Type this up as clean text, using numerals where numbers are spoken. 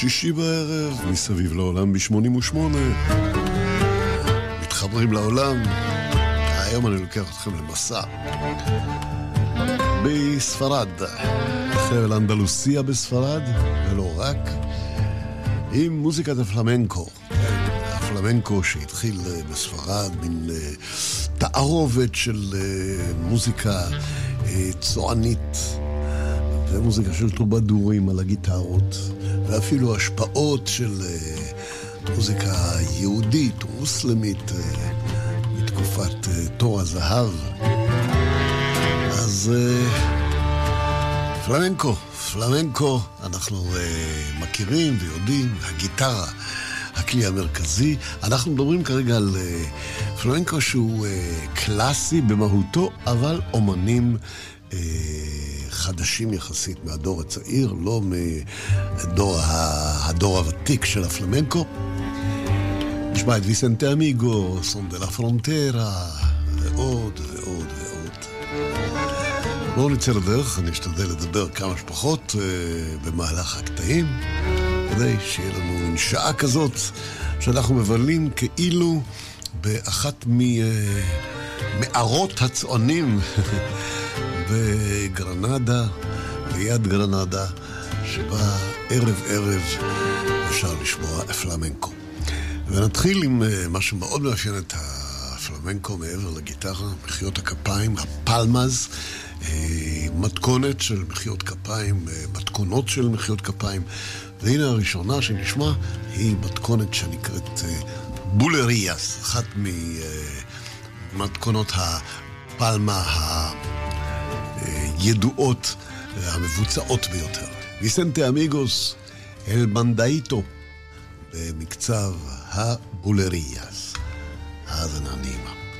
שישי בערב, מסביב לעולם ב-88 מתחברים לעולם. היום אני לוקח אתכם למסע בספרד, חבל אנדלוסיה בספרד, ולא רק, עם מוזיקת הפלמנקו. הפלמנקו שהתחיל בספרד, מין תערובת של מוזיקה צוענית ומוזיקה של טרובדורים על הגיטרות, ואפילו השפעות של מוזיקה יהודית ומוסלמית מתקופת תור הזהב. אז פלמנקו אנחנו מכירים ויודעים, הגיטרה, הכלי המרכזי. אנחנו מדברים כרגע על פלמנקו שהוא קלאסי במהותו, אבל אומנים חדשים יחסית מהדור הצעיר, לא מהדור הוותיק של הפלמנקו. נשמע את ויסנטה אמיגו, סון דה לה פרונטרה, ועוד ועוד ועוד. בואו נצא לדרך, אני אשתדל לדבר כמה שפחות במהלך הקטעים, כדי שיהיה לנו מין שעה כזאת שאנחנו מבלים כאילו באחת ממערות הצוענים בגרנדה, ליד גרנדה, שבה ערב ערב אפשר לשמוע פלמנקו. ונתחיל עם מה שמאוד מאפיין את הפלמנקו מעבר לגיטרה, מחיאות הכפיים, הפלמז, מתכונת של מחיאות כפיים, מתכונות של מחיאות כפיים. והנה הראשונה שנשמע היא מתכונת שנקראת בולריאס, אחת ממתכונות הפלמה הידועות והמבוצעות ביותר. ויסנטה אמיגוס, אל מנדאיטו, במקצב הבולריאס. האזנה נעימה.